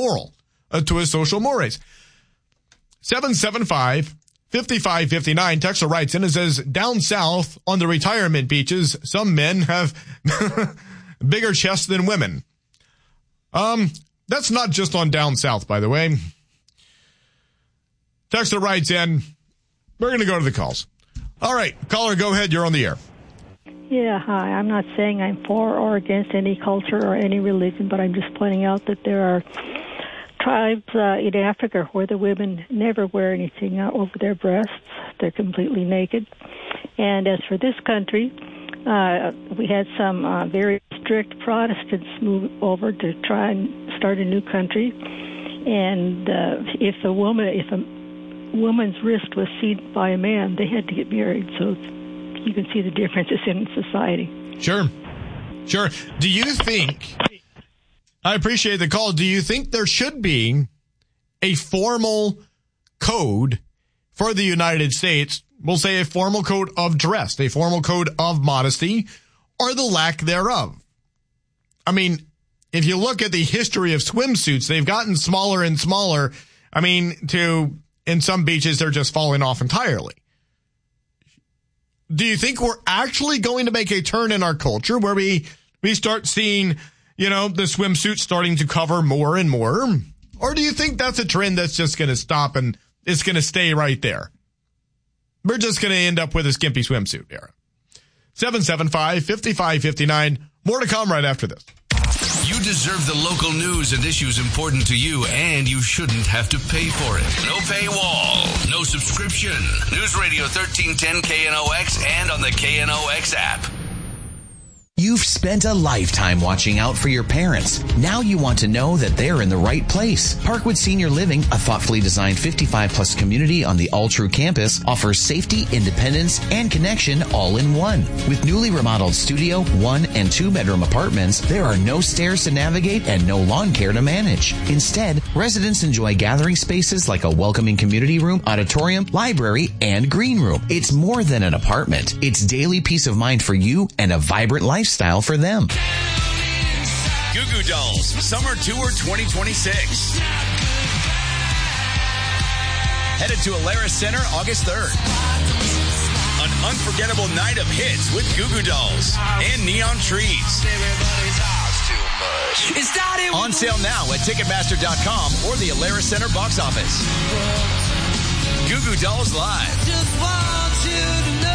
moral, to his social mores. 775-5559. Texter writes in and says, down south on the retirement beaches, some men have bigger chests than women. That's not just on down south, by the way. Texter writes in, we're going to go to the calls. All right, caller, go ahead. You're on the air. Yeah, hi. I'm not saying I'm for or against any culture or any religion, but I'm just pointing out that there are tribes in Africa where the women never wear anything over their breasts. They're completely naked. And as for this country, we had some very strict Protestants move over to try and start a new country. And if a woman's wrist was seen by a man, they had to get married. So you can see the differences in society. Sure. Do you think, I appreciate the call, do you think there should be a formal code for the United States? We'll say a formal code of dress, a formal code of modesty, or the lack thereof. I mean, if you look at the history of swimsuits, they've gotten smaller and smaller. I mean, in some beaches, they're just falling off entirely. Do you think we're actually going to make a turn in our culture where we start seeing, the swimsuit starting to cover more and more? Or do you think that's a trend that's just going to stop and it's going to stay right there? We're just going to end up with a skimpy swimsuit era. 775-5559. More to come right after this. You deserve the local news and issues important to you, and you shouldn't have to pay for it. No paywall, no subscription. News Radio 1310 KNOX and on the KNOX app. You've spent a lifetime watching out for your parents. Now you want to know that they're in the right place. Parkwood Senior Living, a thoughtfully designed 55-plus community on the All True campus, offers safety, independence, and connection all in one. With newly remodeled studio, 1- and 2-bedroom apartments, there are no stairs to navigate and no lawn care to manage. Instead, residents enjoy gathering spaces like a welcoming community room, auditorium, library, and green room. It's more than an apartment. It's daily peace of mind for you and a vibrant lifestyle for them. Goo Goo Dolls Summer Tour 2026. Headed to Alara Center August 3rd. An unforgettable night of hits with Goo Goo Dolls and Neon Trees. On sale now at Ticketmaster.com or the Alara Center box office. Goo Goo Dolls Live. Just want you to know.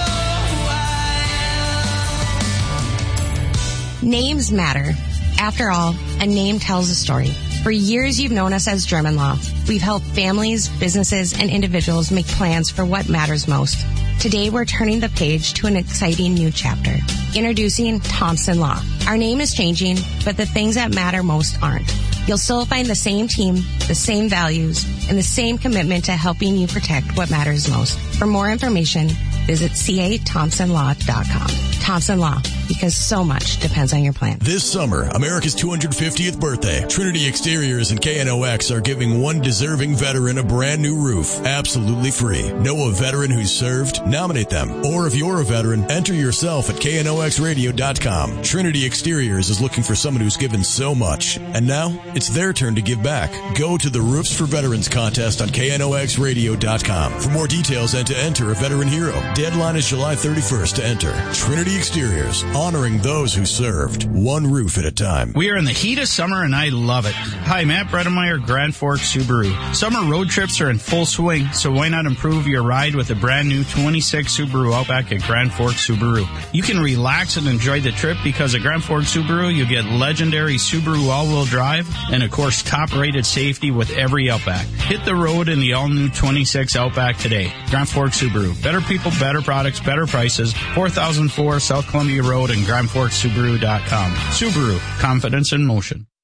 Names matter. After all, a name tells a story. For years, you've known us as German Law. We've helped families, businesses, and individuals make plans for what matters most. Today, we're turning the page to an exciting new chapter. Introducing Thompson Law. Our name is changing, but the things that matter most aren't. You'll still find the same team, the same values, and the same commitment to helping you protect what matters most. For more information, visit cathompsonlaw.com. Thompson Law, because so much depends on your plan. This summer, America's 250th birthday, Trinity Exteriors and KNOX are giving one deserving veteran a brand new roof, absolutely free. Know a veteran who's served? Nominate them. Or if you're a veteran, enter yourself at KNOXradio.com. Trinity Exteriors is looking for someone who's given so much. And now, it's their turn to give back. Go to the Roofs for Veterans contest on KNOXradio.com for more details and to enter a veteran hero. Deadline is July 31st to enter. Trinity Exteriors, honoring those who served, one roof at a time. We are in the heat of summer and I love it. Hi, Matt Bredemeyer, Grand Forks Subaru. Summer road trips are in full swing, so why not improve your ride with a brand new 26 Subaru Outback at Grand Forks Subaru. You can relax and enjoy the trip because at Grand Forks Subaru, you get legendary Subaru all-wheel drive and, of course, top-rated safety with every Outback. Hit the road in the all-new 26 Outback today. Grand Forks Subaru. Better people, better products, better prices. 4004 South Columbia Road and GrandForksSubaru.com. Subaru. Confidence in motion.